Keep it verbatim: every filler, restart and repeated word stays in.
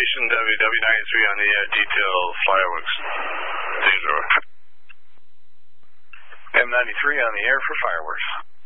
Station W, W ninety-three on the uh, detail fireworks. Zero. M ninety-three on the air for fireworks.